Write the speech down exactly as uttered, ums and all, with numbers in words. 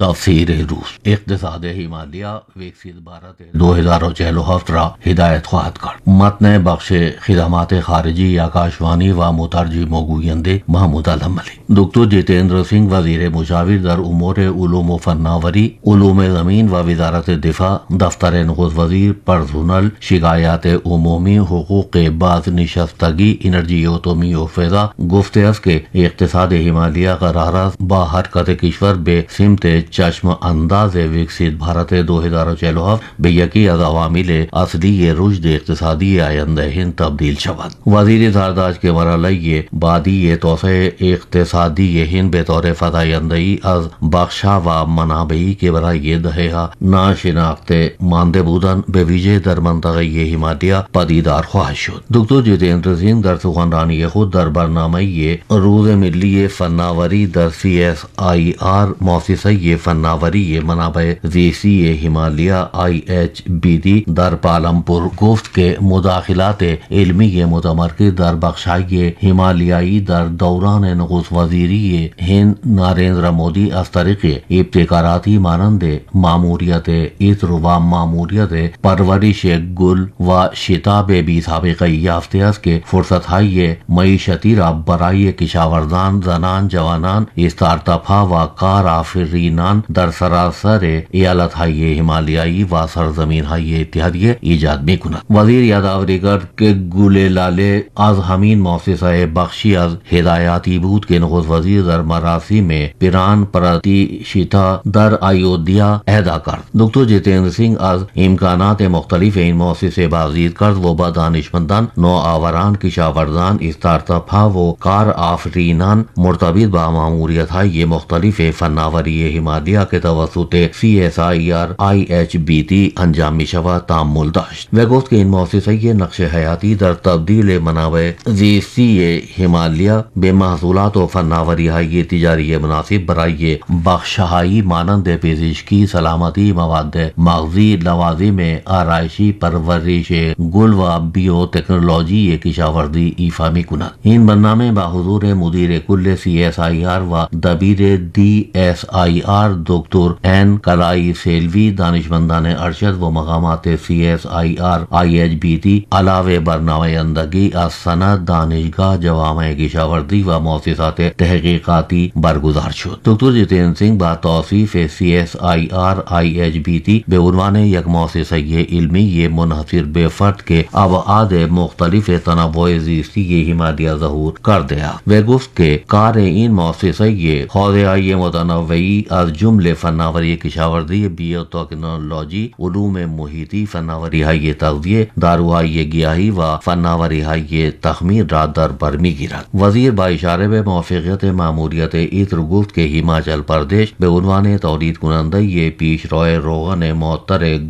تفسیر روس اقتصاد ہمالیہ ویکسید بھارت دو ہزار چہل و ہفت را ہدایت خواهد کرد. متن بخش خدمات خارجی آکاشوانی و مترجم و گوینده محمود علمعلی. دکتر جتیندر سنگھ وزیر مشاور در امور علوم و فناوری، علوم زمین و وزارت دفاع، دفتر نخست وزیر، پرسونل، شکایات عمومی، حقوق بازنشستگی، انرژی اتمی و فضا گفته است که اقتصاد ہمالیہ قرار است با حرکت کشور به سمت چشم انداز وکسید بھارت دو ہزار چہل و ہفت به یکی از عوامل اصلی رشد اقتصادی آینده هند تبدیل شود. وزیر زرداشت که مرحله بعدی توسعه اقتصادی هند به طور فزاینده‌ای از بخش‌ها و منابعی که برای دهه‌ها ناشناخته مانده بودند به ویژه در منطقه هیمالیہ پدیدار خواهد شد. دکتر جتیندر سنگھ در سخنرانی خود در برنامه روز ملی فناوری در C S I R مؤسسه فناوری منابع زیستی Himalaya I H B T در پالمپور گفت که مداخلات علمی متمرکز در بخش‌های ہمالیائی در دوران نخست وزیری هند نریندر مودی از طریق ابتکاراتی مانند ماموریت عطر و ماموریت پرورش گل و شتاب بی سابقه یافته است که فرصت‌های معیشتی را برای کشاورزان، زنان، جوانان، استارتاپ ها و کارآفرینان در سراسر ایالت‌های ہمالیائی و سرزمین‌های اتحادیه ایجاد می‌کند. وزیر یادآوری کرد که گولیلاله از همین مؤسسه بخشی از هدایاتی بود که نخست وزیر در مراسم پران پرتیشتا در ایودھیا اهدا کرد. دکتر جتیندر سنگھ از امکانات مختلف این مؤسسه بازدید کرد و با دانشمندان، نوآوران، کشاورزان، استارتاپ ها و کارآفرینان مرتبط با ماموریت‌های مختلف فناوری ہمالیہ کے توسط C S I R I H B T انجام می شود تأمل داشت و گفت که این مؤسسه نقش حیاتی در تبدیل منابع زیستی ہمالیہ به محصولات و فناوری های تجاری مناسب برای بخش‌هایی مانند پزشکی، سلامتی، مواد مغذی، لوازم آرایشی، پرورش گل و بیو تکنولوژی کشاورزی ایفا می کند. این برنامه با حضور مدیر کل سی ایس آئی آر و دبیر دی ایس آئی آر دکتر این کلائی سیلوی، دانشمندان ارشد و مقامات C S I R I H B T علاوه بر نمایندگی از صنعت، دانشگاه، جوامع کشاورزی و مؤسسات تحقیقاتی برگزار شد. دکتر جتیندر سنگھ با توصیف C S I R I H B T به عنوان یک مؤسسه علمی منحصر به فرد که ابعاد مختلف تنوع زیستی ہمالیہ ظهور کرده است و گفت که کار این مؤسسه حوزه‌های متنوعی از جمله فناوری کشاورزی، بیوتکنولوژی، علوم محیطی، فناوری های تغذیه، داروهای گیاهی و فناوری های تخمیر را در بر میگیرد. وزیر با اشاره به موافقت ماموریت عطر گفت که ہماچل پردیش به عنوان تولید کننده پیشرو روغن معطر